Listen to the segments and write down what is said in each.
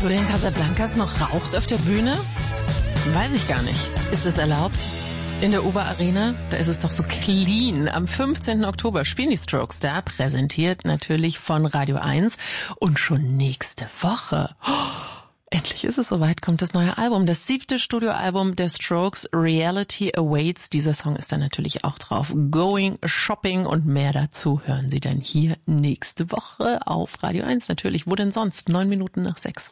Julian Casablancas noch raucht auf der Bühne? Weiß ich gar nicht. Ist es erlaubt? In der Oberarena, da ist es doch so clean. Am 15. Oktober spielen die Strokes da, präsentiert natürlich von Radio 1. Und schon nächste Woche, endlich ist es soweit, kommt das neue Album. Das 7. Studioalbum der Strokes, Reality Awaits. Dieser Song ist da natürlich auch drauf. Going Shopping und mehr dazu hören Sie dann hier nächste Woche auf Radio 1 natürlich. Wo denn sonst? 9 Minuten nach 6.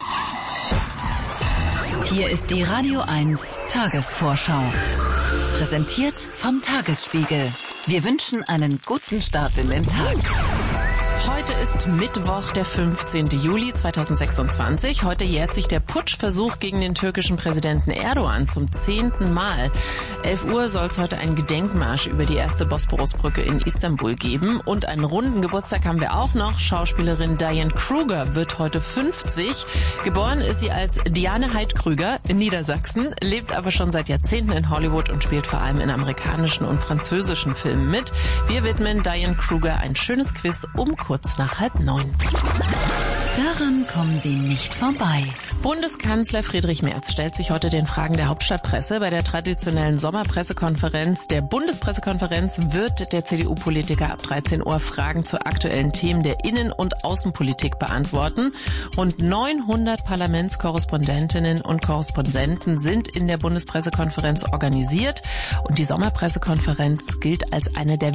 Hier ist die Radio 1 Tagesvorschau. Präsentiert vom Tagesspiegel. Wir wünschen einen guten Start in den Tag. Heute ist Mittwoch, der 15. Juli 2026. Heute jährt sich der Putschversuch gegen den türkischen Präsidenten Erdogan zum 10. Mal. 11 Uhr soll es heute einen Gedenkmarsch über die erste Bosporusbrücke in Istanbul geben. Und einen runden Geburtstag haben wir auch noch. Schauspielerin Diane Kruger wird heute 50. Geboren ist sie als Diane Heid-Krüger in Niedersachsen, lebt aber schon seit Jahrzehnten in Hollywood und spielt vor allem in amerikanischen und französischen Filmen mit. Wir widmen Diane Kruger ein schönes Quiz um kurz nach 8:30. Daran kommen Sie nicht vorbei. Bundeskanzler Friedrich Merz stellt sich heute den Fragen der Hauptstadtpresse. Bei der traditionellen Sommerpressekonferenz der Bundespressekonferenz wird der CDU-Politiker ab 13 Uhr Fragen zu aktuellen Themen der Innen- und Außenpolitik beantworten. Rund 900 Parlamentskorrespondentinnen und Korrespondenten sind in der Bundespressekonferenz organisiert. Und die Sommerpressekonferenz gilt als eine der